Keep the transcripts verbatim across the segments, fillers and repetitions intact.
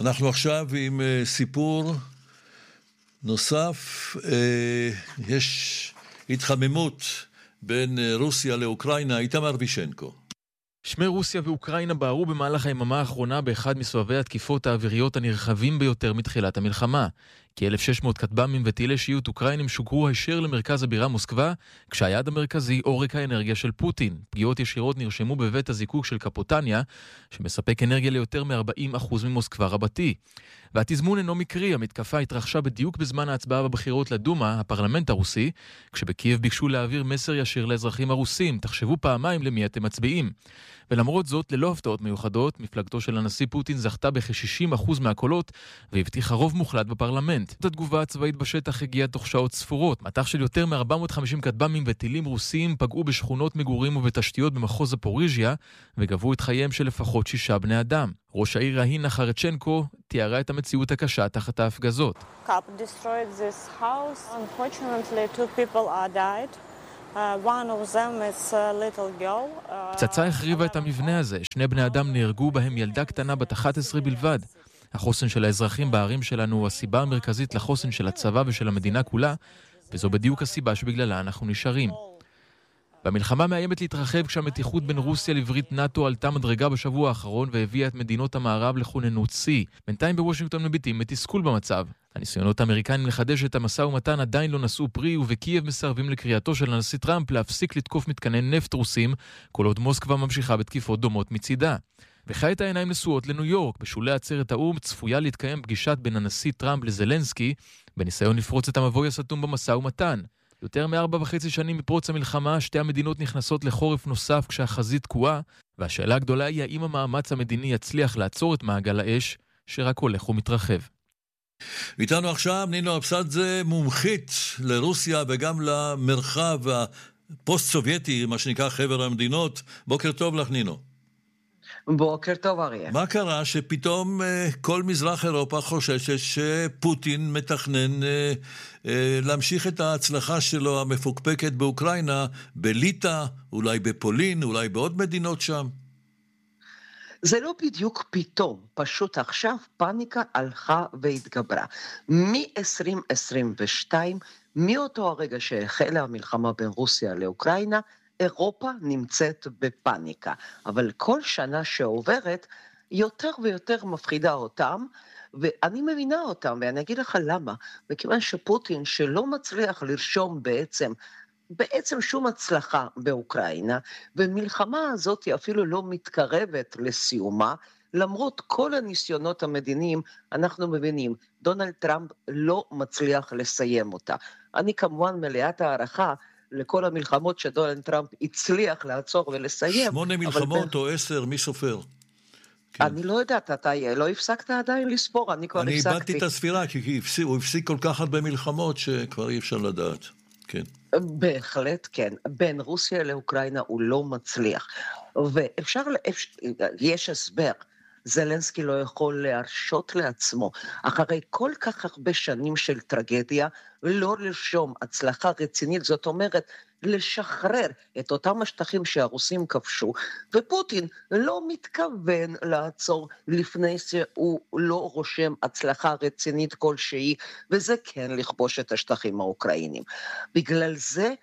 אנחנו עכשיו עם uh, סיפור נוסף. Uh, יש התחממות בין uh, רוסיה לאוקראינה. איתמר וישנקו. שמי רוסיה ואוקראינה בערו במהלך היממה האחרונה באחד מסבבי התקיפות האוויריות הנרחבים ביותר מתחילת המלחמה. כ-אלף ושש מאות כטב"מים וטילי שיוט אוקראינים שוגרו הישר למרכז הבירה מוסקבה, כשהיעד המרכזי עורק האנרגיה של פוטין. פגיעות ישירות נרשמו בבית הזיקוק של קפוטניה, שמספק אנרגיה ליותר מ-ארבעים אחוז ממוסקבה רבתי. והתזמון אינו מקרי, המתקפה התרחשה בדיוק בזמן ההצבעה בבחירות לדומה, הפרלמנט הרוסי, כשבקייב ביקשו להעביר מסר ישיר לאזרחים הרוסים, תחשבו פעמיים למי אתם מצביעים. ולמרות זאת, ללא הפתעות מיוחדות, מפלגתו של הנשיא פוטין זכתה בכ-שישים אחוז מהקולות, והבטיחה רוב מוחלט בפרלמנט. התגובה הצבאית בשטח הגיעה תוך שעות ספורות. מטח של יותר מ-ארבע מאות וחמישים כטב"מים וטילים רוסיים פגעו בשכונות מגורים ובתשתיות במחוז זפוריז'יה, וגבו את חייהם של לפחות שישה בני אדם. ראש העיר ראינה חרצ'נקו תיארה את המציאות הקשה תחת ההפגזות. פצצה החריבה את המבנה הזה. שני בני אדם נהרגו, בהם ילדה קטנה בת אחת עשרה בלבד. החוסן של האזרחים בערים שלנו הוא הסיבה המרכזית לחוסן של הצבא ושל המדינה כולה, וזו בדיוק הסיבה שבגללה אנחנו נשארים. במלחמה מאיימת להתרחב כשהמתיחות בין רוסיה לברית נאטו עלתה מדרגה בשבוע האחרון והביאה את מדינות המערב לכוננות שיא. בינתיים בוושינגטון מביטים מתסכול במצב. הניסיונות האמריקנים לחדש את המשא ומתן עדיין לא נשאו פרי, ובקייב מסרבים לקריאתו של הנשיא טראמפ להפסיק לתקוף מתקני נפט רוסים, כל עוד מוסקבה ממשיכה בתקיפות דומות מצידה. וכעת העיניים נשואות לניו יורק. בשולי עצרת האו"ם צפויה להתקיים פגישת בין הנשיא טראמפ לזלנסקי, בניסיון לפרוץ את המבוי הסתום במשא ומתן. יותר מארבע וחצי שנים מפרוץ המלחמה, שתי המדינות נכנסות לחורף נוסף כשהחזית תקועה, והשאלה הגדולה היא האם המאמץ המדיני יצליח לעצור את מעגל האש, שרק הולך ומתרחב. איתנו עכשיו נינו אבסדזה, מומחית לרוסיה וגם למרחב הפוסט-סובייטי, מה שנקרא חבר המדינות. בוקר טוב לך נינו. בוקר טוב אריה. מה קרה שפתאום כל מזרח אירופה חוששת שפוטין מתכנן להמשיך את ההצלחה שלו המפוקפקת באוקראינה, בליטא, אולי בפולין, אולי בעוד מדינות שם? זה לא בדיוק פתאום, פשוט עכשיו פאניקה הלכה והתגברה. מ-עשרים עשרים ושתיים, מאותו הרגע שהחלה המלחמה בין רוסיה לאוקראינה, אירופה נמצאת בפאניקה, אבל כל שנה שעוברת יותר ויותר מפחידה אותם, ואני מבינה אותם, ואני אגיד לך למה, מכיוון שפוטין שלא מצליח לרשום בעצם, בעצם שום הצלחה באוקראינה, ומלחמה הזאת אפילו לא מתקרבת לסיומה, למרות כל הניסיונות המדיניים, אנחנו מבינים, דונלד טראמפ לא מצליח לסיים אותה. אני כמובן מלאת הערכה, לכל המלחמות שדונלד טראמפ הצליח לעצור ולסיים. שמונה מלחמות בין... או עשר, מי סופר? כן. אני לא יודעת, אתה לא הפסקת עדיין לספור, אני כבר אני הפסקתי. אני איבדתי את הספירה, כי הפסיק, הוא הפסיק כל כך הרבה מלחמות שכבר אי אפשר לדעת. כן. בהחלט כן, בין רוסיה לאוקראינה הוא לא מצליח. ואפשר, יש הסבר, זלנסקי לא יכול להרשות לעצמו, אחרי כל כך הרבה שנים של טרגדיה, לא לרשום הצלחה רצינית, זאת אומרת, לשחרר את אותם השטחים שהרוסים כבשו, ופוטין לא מתכוון לעצור לפני שהוא לא רושם הצלחה רצינית כלשהי, וזה כן לכבוש את השטחים האוקראינים. בגלל זה,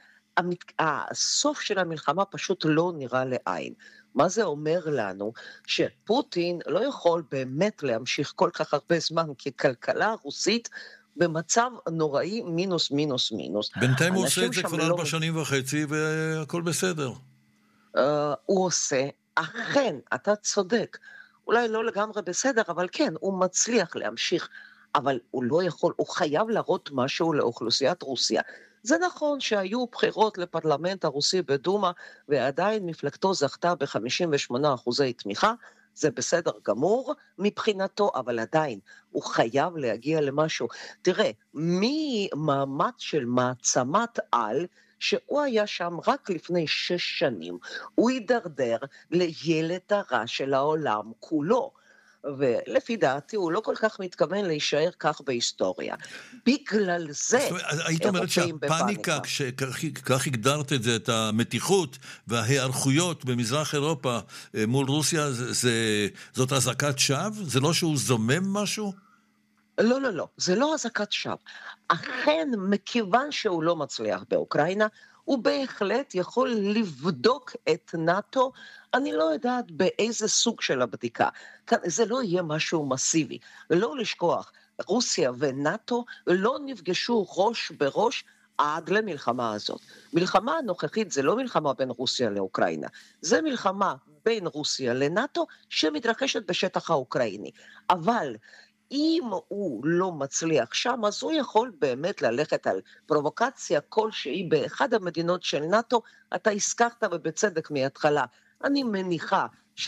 הסוף של המלחמה פשוט לא נראה לעין. מה זה אומר לנו? שפוטין לא יכול באמת להמשיך כל כך הרבה זמן, כי כלכלה רוסית במצב נוראי מינוס מינוס מינוס. בינתיים הוא עושה את זה כבר ארבע שנים וחצי והכל בסדר. הוא עושה, אכן, אתה צודק. אולי לא לגמרי בסדר, אבל כן, הוא מצליח להמשיך. אבל הוא לא יכול, הוא חייב להראות משהו לאוכלוסיית רוסיה. זה נכון שהיו בחירות לפרלמנט הרוסי בדומה, ועדיין מפלגתו זכתה ב-חמישים ושמונה אחוזי תמיכה, זה בסדר גמור מבחינתו, אבל עדיין הוא חייב להגיע למשהו. תראה, ממעמד של מעצמת על, שהוא היה שם רק לפני שש שנים, הוא יידרדר לילד הרע של העולם כולו. ולפי דעתי הוא לא כל כך מתכוון להישאר כך בהיסטוריה. בגלל זה היית אומרת שהפאניקה, כך הגדרת את זה, את המתיחות וההיערכויות במזרח אירופה מול רוסיה, זה, זאת הזעקת שווא? זה לא שהוא זומם משהו? לא, לא, לא, זה לא הזעקת שווא. אכן, מכיוון שהוא לא מצליח באוקראינה, הוא בהחלט יכול לבדוק את נאטו, אני לא יודעת באיזה סוג של הבדיקה. זה לא יהיה משהו מסיבי. לא לשכוח, רוסיה ונאטו לא נפגשו ראש בראש עד למלחמה הזאת. מלחמה הנוכחית זה לא מלחמה בין רוסיה לאוקראינה, זה מלחמה בין רוסיה לנאטו שמתרחשת בשטח האוקראיני. אבל אם הוא לא מצליח שם, אז הוא יכול באמת ללכת על פרובוקציה כלשהי באחד המדינות של נאטו. אתה הזכרת ובצדק מההתחלה, אני מניחה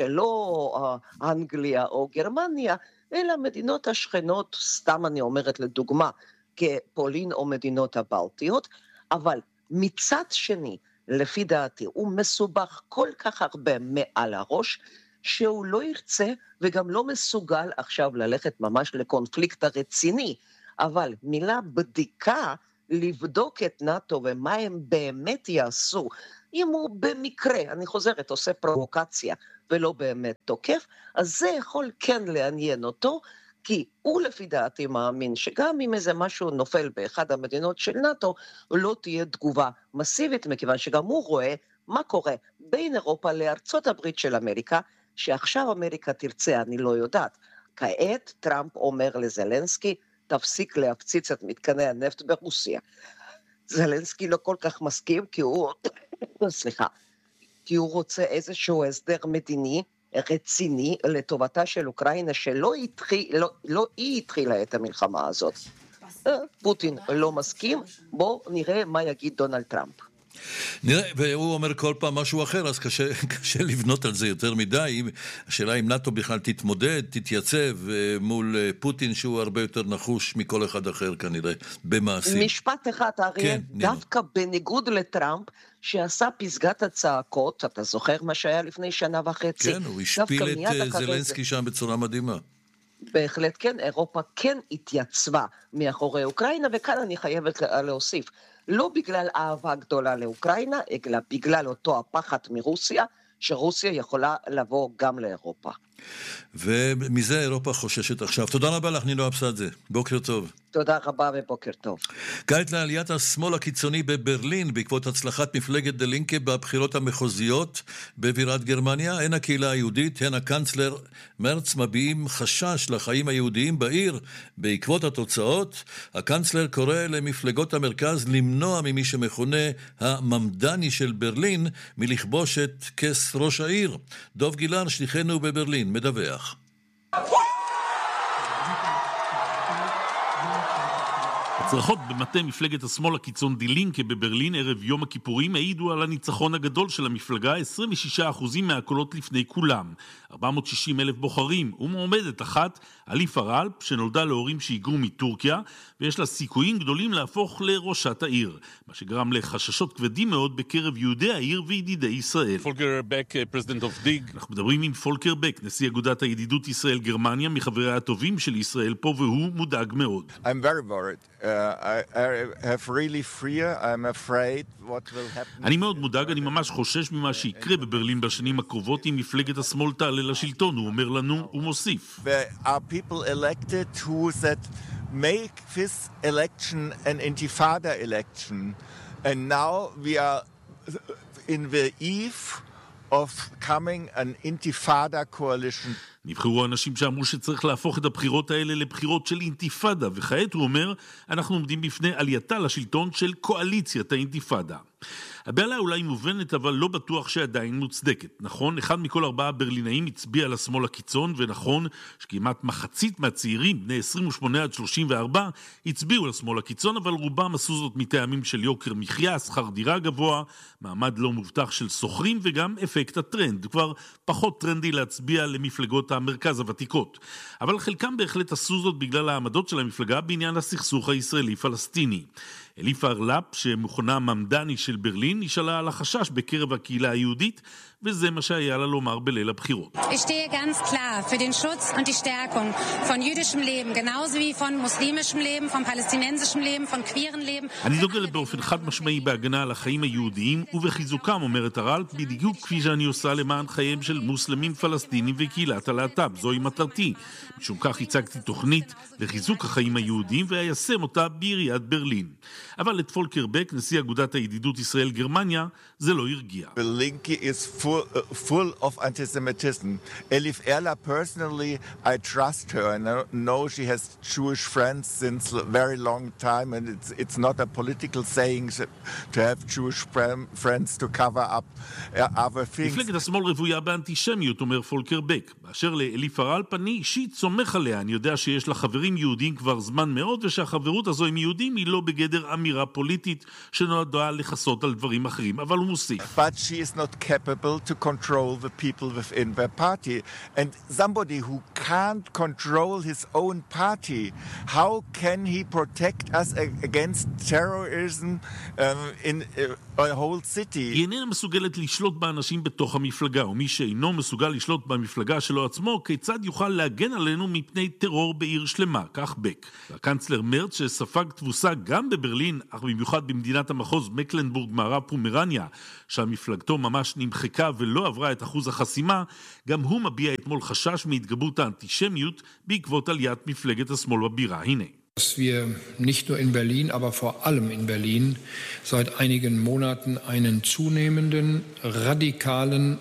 שלא אנגליה או גרמניה, אלא מדינות השכנות, סתם אני אומרת לדוגמה, כפולין או מדינות הבלטיות, אבל מצד שני, לפי דעתי, הוא מסובך כל כך הרבה מעל הראש, שהוא לא ירצה וגם לא מסוגל עכשיו ללכת ממש לקונפליקט הרציני, אבל מילה בדיקה, לבדוק את נאטו ומה הם באמת יעשו, אם הוא במקרה, אני חוזרת, עושה פרובוקציה ולא באמת תוקף, אז זה יכול כן לעניין אותו, כי הוא לפי דעתי מאמין שגם אם איזה משהו נופל באחד המדינות של נאטו, לא תהיה תגובה מסיבית, מכיוון שגם הוא רואה מה קורה בין אירופה לארצות הברית של אמריקה, שעכשיו אמריקה תרצה, אני לא יודעת. כעת טראמפ אומר לזלנסקי, תפסיק להפציץ את מתקני הנפט ברוסיה. זלנסקי לא כל כך מסכים, כי הוא, סליחה, כי הוא רוצה איזשהו הסדר מדיני, רציני, לטובתה של אוקראינה, שלא התחיל, לא, לא היא התחילה את המלחמה הזאת. פוטין לא מסכים, בואו נראה מה יגיד דונלד טראמפ. נראה, והוא אומר כל פעם משהו אחר, אז קשה, קשה לבנות על זה יותר מדי. השאלה אם נאטו בכלל תתמודד, תתייצב מול פוטין, שהוא הרבה יותר נחוש מכל אחד אחר כנראה, במעשים. משפט אחד, אריה, כן, דווקא נינו. בניגוד לטראמפ, שעשה פסגת הצעקות, אתה זוכר מה שהיה לפני שנה וחצי? כן, הוא השפיל את זלנסקי שם בצורה מדהימה. בהחלט כן, אירופה כן התייצבה מאחורי אוקראינה, וכאן אני חייבת להוסיף, לא בגלל אהבה גדולה לאוקראינה, אלא בגלל אותו הפחד מרוסיה, שרוסיה יכולה לבוא גם לאירופה. ומזה אירופה חוששת עכשיו. תודה רבה לך, נינו אבסדזה. בוקר טוב. תודה רבה ובוקר טוב. כעת לעליית השמאל הקיצוני בברלין, בעקבות הצלחת מפלגת דה לינקה בבחירות המחוזיות בבירת גרמניה, הן הקהילה היהודית, הן הקנצלר מרץ מביעים חשש לחיים היהודיים בעיר. בעקבות התוצאות, הקנצלר קורא למפלגות המרכז למנוע ממי שמכונה הממדני של ברלין מלכבוש את כס ראש העיר. דוב גילר, שליחנו בברלין, מדווח. הצרחות במטה מפלגת השמאל הקיצון די לינקה בברלין ערב יום הכיפורים העידו על הניצחון הגדול של המפלגה, עשרים ושישה אחוז מהקולות לפני כולם, ארבע מאות ושישים אלף בוחרים, ומועמדת אחת, עלי פרלפ, שנולדה להורים שהיגרו מטורקיה, ויש לה סיכויים גדולים להפוך לראשת העיר, מה שגרם לחששות כבדים מאוד בקרב יהודי העיר וידידי ישראל. פולקר בק, פרזידנט אוף דיג. אנחנו מדברים עם פולקר בק, נשיא אגודת הידידות ישראל-גרמניה, מחבריה הטובים של ישראל פה, והוא מודאג מאוד. I'm very worried. Uh, I, I have really fear. I'm afraid what will happen. אני מאוד מודאג, אני ממש חושש ממה שיקרה בברלין בשנים הקרובות אם מפלגת השמאל תעלה לשלטון, הוא אומר לנו, הוא מוסיף. There are people elected who that make this election an intifada election. And now we are in the eve of coming an intifada coalition. נבחרו אנשים שאמרו שצריך להפוך את הבחירות האלה לבחירות של אינתיפאדה, וכעת הוא אומר, אנחנו עומדים בפני עלייתה לשלטון של קואליציית האינתיפאדה. הבעיה אולי מובנת, אבל לא בטוח שעדיין מוצדקת. נכון, אחד מכל ארבעה ברלינאים הצביע לשמאל הקיצון, ונכון שכמעט מחצית מהצעירים, בני עשרים ושמונה עד שלושים וארבע, הצביעו לשמאל הקיצון, אבל רובם עשו זאת מטעמים של יוקר מחיה, שכר דירה גבוה, מעמד לא מובטח של סוחרים, וגם אפקט הטרנד. כבר פחות טרנדי להצביע למפלגות המרכז הוותיקות. אבל חלקם בהחלט עשו זאת בגלל העמדות של המפלגה בעניין הסכסוך הישראלי-פלסטיני. אליפה ארלפ, שמכונה ממדני של ברלין, נשאלה על החשש בקרב הקהילה היהודית, וזה מה שהיה לה לומר בליל הבחירות. Ich stehe ganz klar für den Schutz und die Stärkung von jüdischem Leben, genauso wie von muslimischem Leben, von palästinensischem Leben, von queeren Leben. אני דוגל באופן חד משמעי בהגנה על החיים היהודיים ובחיזוקם, אומרת ארלפ, בדיוק כפי שאני עושה למען חייהם של מוסלמים פלסטינים וקהילת הלהט"ב. זוהי מטרתי. משום כך הצגתי תוכנית לחיזוק החיים היהודיים ואיישם אותה בעיריית ברלין. אבל את פולקר בק, נשיא אגודת הידידות ישראל-גרמניה, זה לא הרגיע. Berlinki is full, uh, full of anti-Semitism. Elif Erla, personally, I trust her. I know, know she has Jewish friends since a very long time, and it's, it's not a political saying to have Jewish friends to cover up uh, other things. מפלגת השמאל רבויה באנטישמיות, אומר פולקר בק. באשר לאליף ארלפ, אני אישית סומך עליה. אני יודע שיש לה חברים יהודים כבר זמן מאוד, ושהחברות הזו עם יהודים היא לא בגדר אמירה פוליטית שנועדה לחסות על דברים אחרים, אבל הוא מוסיף. But she is not capable to control the people within their party. And somebody who can't control his own party, how can he protect us against terrorism um, in uh, a whole city? היא איננה מסוגלת לשלוט באנשים בתוך המפלגה, ומי שאינו מסוגל לשלוט במפלגה שלו עצמו, כיצד יוכל להגן עלינו מפני טרור בעיר שלמה, כך בק. הקנצלר מרץ, שספג תבוסה גם בברלין, אך במיוחד במדינת המחוז מקלנבורג מערב פומרניה, שהמפלגתו ממש נמחקה ולא עברה את אחוז החסימה, גם הוא מביע אתמול חשש מהתגברות האנטישמיות בעקבות עליית מפלגת השמאל בבירה. הנה. Dass wir nicht nur in Berlin, aber vor allem in Berlin seit einigen Monaten einen zunehmenden, radikalen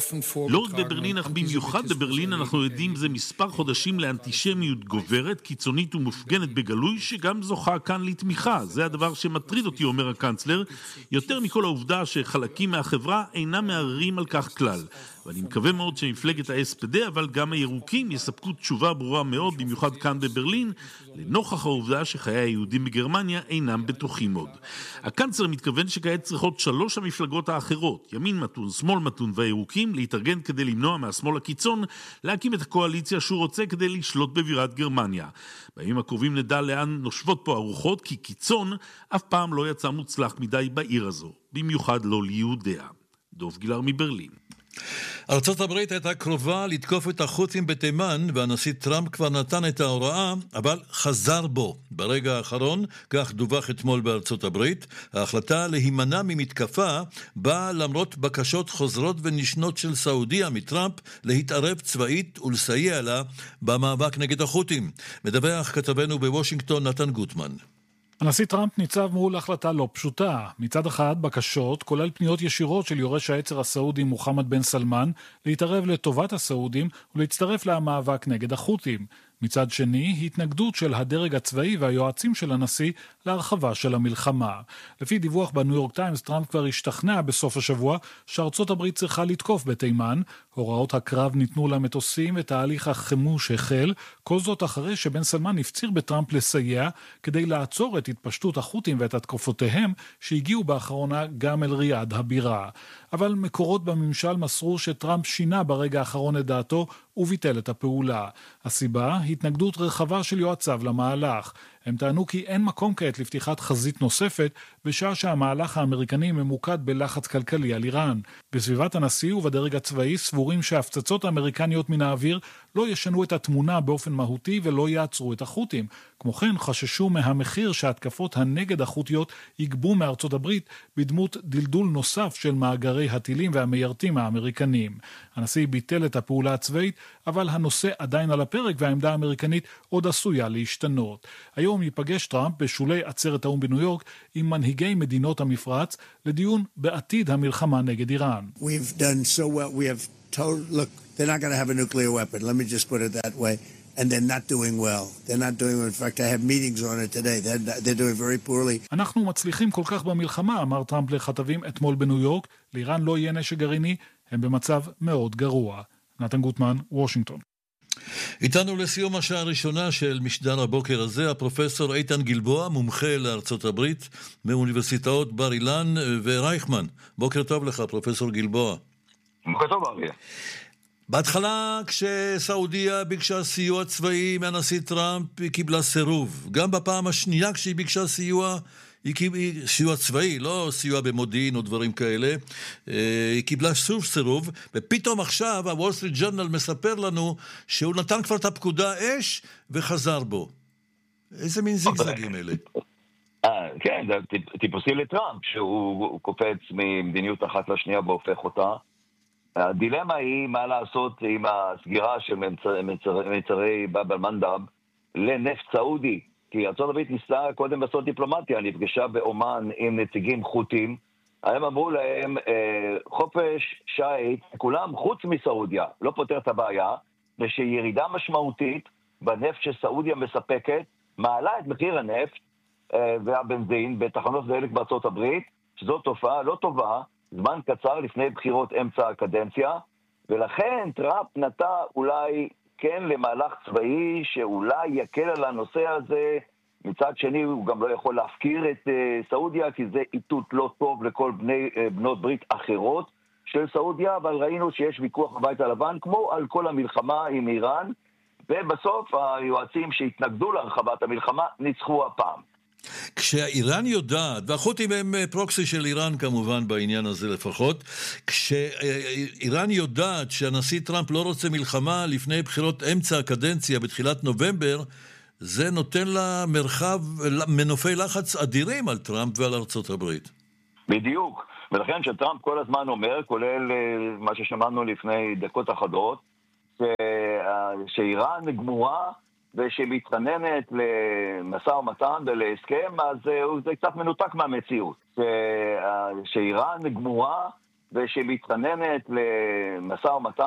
לא רק בברלין, אך במיוחד בברלין אנחנו יודעים זה מספר חודשים לאנטישמיות גוברת, קיצונית ומופגנת בגלוי, שגם זוכה כאן לתמיכה. זה הדבר שמטריד אותי, אומר הקנצלר, יותר מכל העובדה שחלקים מהחברה אינם מערערים על כך כלל. ואני מקווה מאוד שמפלגת ה-אס פי די, אבל גם הירוקים יספקו תשובה ברורה מאוד, במיוחד כאן בברלין, לנוכח העובדה שחיי היהודים בגרמניה אינם בטוחים עוד. הקנצלר מתכוון שכעת צריכות שלוש המפלגות האחרות, ימין מתון, שמאל מתון והירוקים, להתארגן כדי למנוע מהשמאל הקיצון, להקים את הקואליציה שהוא רוצה כדי לשלוט בבירת גרמניה. בימים הקרובים נדע לאן נושבות פה הרוחות, כי קיצון אף פעם לא יצא מוצלח מדי בעיר הזו, במיוחד לא ליהודיה. דוב גילר מברלין. ארצות הברית הייתה קרובה לתקוף את החות'ים בתימן, והנשיא טראמפ כבר נתן את ההוראה, אבל חזר בו. ברגע האחרון, כך דווח אתמול בארצות הברית, ההחלטה להימנע ממתקפה באה למרות בקשות חוזרות ונשנות של סעודיה מטראמפ להתערב צבאית ולסייע לה במאבק נגד החות'ים. מדווח כתבנו בוושינגטון נתן גוטמן. הנשיא טראמפ ניצב מול החלטה לא פשוטה. מצד אחד, בקשות, כולל פניות ישירות של יורש העצר הסעודי מוחמד בן סלמן, להתערב לטובת הסעודים ולהצטרף למאבק נגד החות'ים. מצד שני, התנגדות של הדרג הצבאי והיועצים של הנשיא להרחבה של המלחמה. לפי דיווח בניו יורק טיימס, טראמפ כבר השתכנע בסוף השבוע שארצות הברית צריכה לתקוף בתימן. הוראות הקרב ניתנו למטוסים ותהליך החימוש החל, כל זאת אחרי שבן סלמן הפציר בטראמפ לסייע כדי לעצור את התפשטות החות'ים ואת התקפותיהם שהגיעו באחרונה גם אל ריאד הבירה. אבל מקורות בממשל מסרו שטראמפ שינה ברגע האחרון את דעתו וביטל את הפעולה. הסיבה, התנגדות רחבה של יועציו למהלך. הם טענו כי אין מקום כעת לפתיחת חזית נוספת, בשעה שהמהלך האמריקני ממוקד בלחץ כלכלי על איראן. בסביבת הנשיא ובדרג הצבאי סבורים שההפצצות האמריקניות מן האוויר לא ישנו את התמונה באופן מהותי ולא יעצרו את החות'ים. כמו כן חששו מהמחיר שההתקפות הנגד החות'יות יגבו מארצות הברית בדמות דלדול נוסף של מאגרי הטילים והמיירטים האמריקניים. הנשיא ביטל את הפעולה הצבאית, אבל הנושא עדיין על הפרק והעמדה האמריקנית עוד עשויה להשתנות. היום ייפגש טראמפ בשולי עצרת האו"ם בניו יורק עם מנהיגי מדינות המפרץ לדיון בעתיד המלחמה נגד איראן. We've done so well. We have told, look, they're not going to have a nuclear weapon. Let me just put it that way. And they're not doing well. They're not doing well. In fact, I have meetings on it today. They're, they're doing very poorly. אנחנו מצליחים כל כך במלחמה, אמר טראמפ לכתבים אתמול בניו יורק. לאיראן לא יהיה נשק גרעיני, הם במצב מאוד גרוע. נתן גוטמן, וושינגטון. איתנו לסיום השעה הראשונה של משדר הבוקר הזה, הפרופסור איתן גלבוע, מומחה לארצות הברית, מאוניברסיטאות בר אילן ורייכמן. בוקר טוב לך, פרופסור גלבוע. בוקר טוב, אריה. בהתחלה, כשסעודיה ביקשה סיוע צבאי מהנשיא טראמפ, היא קיבלה סירוב. גם בפעם השנייה כשהיא ביקשה סיוע, היא קיבלה סיוע צבאי, לא סיוע במודיעין או דברים כאלה. היא קיבלה שוב סירוב, ופתאום עכשיו הוול סטריט ג'ורנל מספר לנו שהוא נתן כבר את הפקודה אש וחזר בו. איזה מין זיגזגים אלה? כן, זה טיפוסי לטראמפ, שהוא קופץ ממדיניות אחת לשנייה והופך אותה. הדילמה היא מה לעשות עם הסגירה של מצרי באב אל-מנדב לנפט סעודי. כי ארצות הברית ניסתה קודם לעשות דיפלומטיה, נפגשה באומן עם נציגים חות'ים, הם אמרו להם, חופש שייט, כולם חוץ מסעודיה, לא פותר את הבעיה, ושירידה משמעותית בנפט שסעודיה מספקת, מעלה את מחיר הנפט והבנזין בתחנות דלק בארצות הברית, שזו תופעה לא טובה, זמן קצר לפני בחירות אמצע הקדנציה, ולכן טראמפ נטה אולי כן למהלך צבאי שאולי יקל על הנושא הזה. מצד שני הוא גם לא יכול להפקיר את uh, סעודיה, כי זה איתות לא טוב לכל בני, uh, בנות ברית אחרות של סעודיה, אבל ראינו שיש ויכוח בבית הלבן כמו על כל המלחמה עם איראן, ובסוף היועצים שהתנגדו להרחבת המלחמה ניצחו הפעם. כשאיראן יודעת, והחות'ים הם פרוקסי של איראן כמובן בעניין הזה לפחות, כשאיראן יודעת שהנשיא טראמפ לא רוצה מלחמה לפני בחירות אמצע הקדנציה בתחילת נובמבר, זה נותן לה מרחב, מנופי לחץ אדירים על טראמפ ועל ארצות הברית. בדיוק, ולכן שטראמפ כל הזמן אומר, כולל מה ששמענו לפני דקות אחדות, שאיראן גמורה ושמתחננת למשא ומתן ולהסכם, אז זה קצת מנותק מהמציאות. שאיראן גמורה ושמתחננת למשא ומתן